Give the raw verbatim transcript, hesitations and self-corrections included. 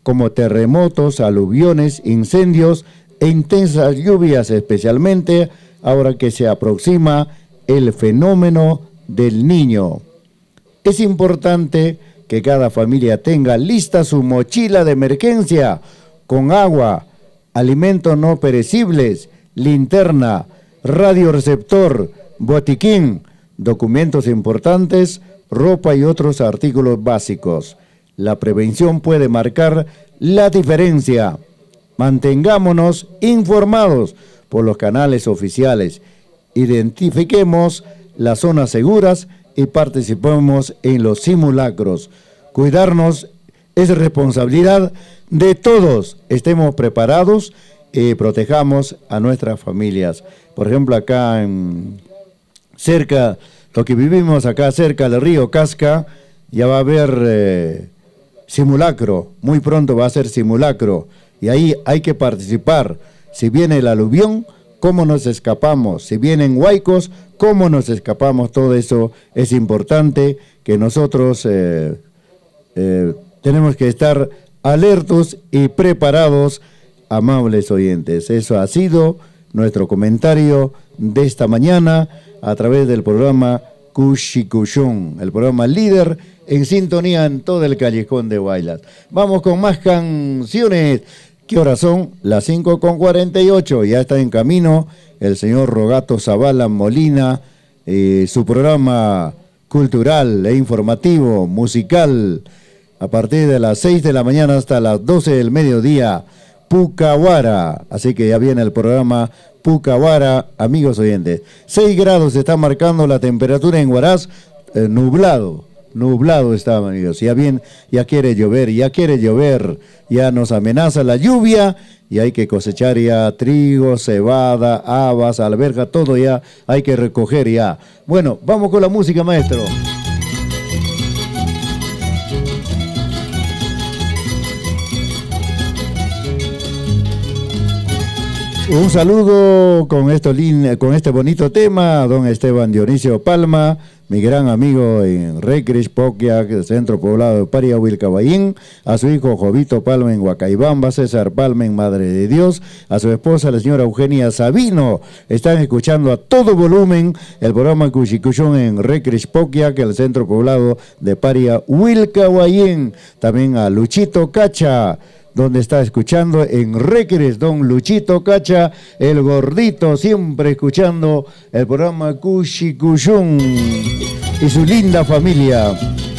como terremotos, aluviones, incendios e intensas lluvias, especialmente ahora que se aproxima el fenómeno del Niño. Es importante que cada familia tenga lista su mochila de emergencia con agua, alimentos no perecibles, linterna, radioreceptor, botiquín, documentos importantes, ropa y otros artículos básicos. La prevención puede marcar la diferencia. Mantengámonos informados por los canales oficiales. Identifiquemos las zonas seguras y participemos en los simulacros. Cuidarnos es responsabilidad de todos. Estemos preparados y protejamos a nuestras familias. Por ejemplo, acá en cerca, lo que vivimos acá cerca del río Casca, ya va a haber eh, simulacro. Muy pronto va a ser simulacro. Y ahí hay que participar. Si viene el aluvión, ¿cómo nos escapamos? Si vienen huaicos, ¿cómo nos escapamos? Todo eso es importante que nosotros eh, eh, tenemos que estar alertos y preparados, amables oyentes. Eso ha sido nuestro comentario de esta mañana a través del programa Cushicuyón, el programa líder en sintonía en todo el callejón de Guaylas. Vamos con más canciones. ¿Qué horas son? Las cinco con cuarenta y ocho. Ya está en camino el señor Rogato Zavala Molina, eh, su programa cultural e informativo, musical, a partir de las seis de la mañana hasta las doce del mediodía, Pucahuara. Así que ya viene el programa Pucahuara, amigos oyentes. seis grados está marcando la temperatura en Huaraz, eh, nublado. Nublado está, amigos, ya bien, ya quiere llover, ya quiere llover, ya nos amenaza la lluvia y hay que cosechar ya trigo, cebada, habas, alberja, todo ya hay que recoger ya. Bueno, vamos con la música, maestro. Un saludo con, esto, con este bonito tema a don Esteban Dionisio Palma, mi gran amigo en Recres, Poquiac, centro poblado de Paria, Huilcabayín, a su hijo Jovito Palma en Huacaibamba, César Palma en Madre de Dios, a su esposa la señora Eugenia Sabino. Están escuchando a todo volumen el programa Cuchicuchón en Recres, Poquiac, el centro poblado de Paria, Huilcabayín. También a Luchito Cacha, donde está escuchando en Recres, don Luchito Cacha, el gordito, siempre escuchando el programa Cuchicuchón y su linda familia.